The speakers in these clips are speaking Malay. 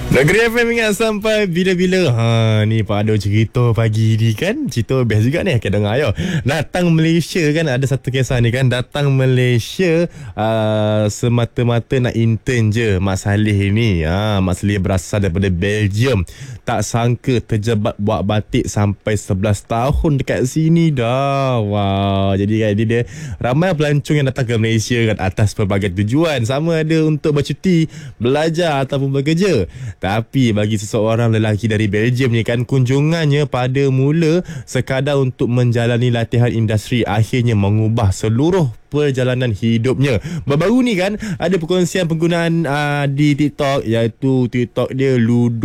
Negeri FM ingat sampai bila-bila. Ni Pak Ado cerita pagi ni kan. Cerita best juga ni. Okay, dengar yo. Datang Malaysia kan, ada satu kisah ni kan. Datang Malaysia semata-mata nak intern je Mak Saleh ni. Mak Saleh berasal daripada Belgium. Tak sangka terjebak buat batik sampai 11 tahun dekat sini dah. Wow. Jadi kan dia ramai pelancong yang datang ke Malaysia kan atas pelbagai tujuan. Sama ada untuk bercuti, belajar ataupun bekerja. Tapi bagi seseorang lelaki dari Belgium ni kan, kunjungannya pada mula sekadar untuk menjalani latihan industri, akhirnya mengubah seluruh perjalanan hidupnya. Baru-baru ni kan ada perkongsian penggunaan di TikTok, iaitu TikTok dia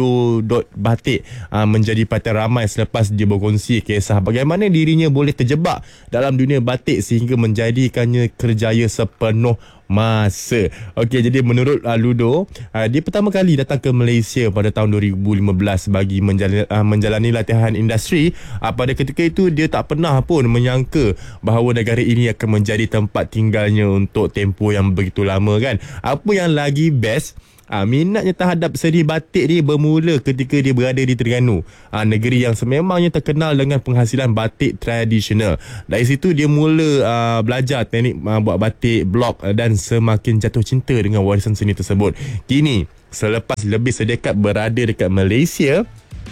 ludo.batik menjadi perhatian ramai selepas dia berkongsi kisah bagaimana dirinya boleh terjebak dalam dunia batik sehingga menjadikannya kerjaya sepenuh masa. Okey, jadi menurut Ludo, dia pertama kali datang ke Malaysia pada tahun 2015 bagi menjalani latihan industri. Pada ketika itu dia tak pernah pun menyangka bahawa negara ini akan menjadi tempat tinggalnya untuk tempoh yang begitu lama kan. Apa yang lagi best, minatnya terhadap seni batik ni bermula ketika dia berada di Terengganu, negeri yang sememangnya terkenal dengan penghasilan batik tradisional. Dari situ dia mula belajar teknik buat batik blok dan semakin jatuh cinta dengan warisan seni tersebut. Kini selepas lebih sedekat berada dekat Malaysia,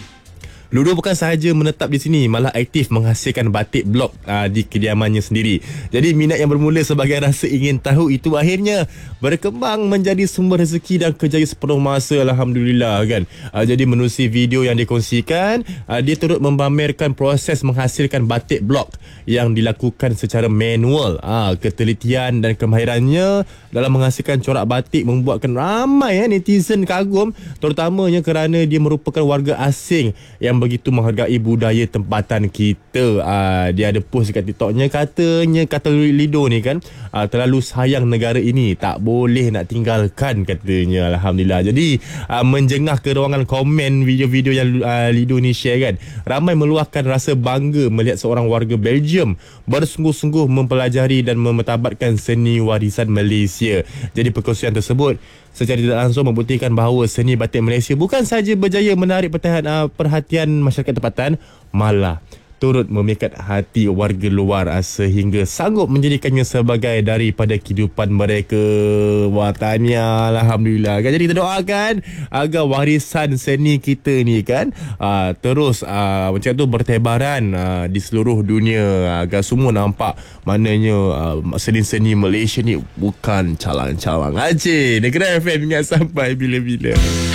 Ludo bukan sahaja menetap di sini, malah aktif menghasilkan batik blok di kediamannya sendiri. Jadi minat yang bermula sebagai rasa ingin tahu itu akhirnya berkembang menjadi sumber rezeki dan kerjaya sepenuh masa, alhamdulillah kan. Jadi menerusi video yang dikongsikan, dia turut memamerkan proses menghasilkan batik blok yang dilakukan secara manual. Ketelitian dan kemahirannya dalam menghasilkan corak batik membuatkan ramai netizen kagum, terutamanya kerana dia merupakan warga asing yang begitu menghargai budaya tempatan kita. Dia ada post dekat TikToknya, kata Lido ni kan, terlalu sayang negara ini, tak boleh nak tinggalkan, katanya. Alhamdulillah. Jadi menjengah ke ruangan komen video-video yang Lido ni share kan, ramai meluahkan rasa bangga melihat seorang warga Belgium bersungguh-sungguh mempelajari dan memetabatkan seni warisan Malaysia. Jadi perkongsian tersebut secara tidak langsung membuktikan bahawa seni batik Malaysia bukan sahaja berjaya menarik perhatian masyarakat tempatan, malah turut memikat hati warga luar sehingga sanggup menjadikannya sebagai daripada kehidupan mereka. Wah, tahniah, alhamdulillah kan. Jadi kita doakan agar warisan seni kita ni kan terus macam tu bertebaran di seluruh dunia, agar semua nampak maknanya seni-seni Malaysia ni bukan calang-calang aje. Negeri FM ingat sampai bila-bila.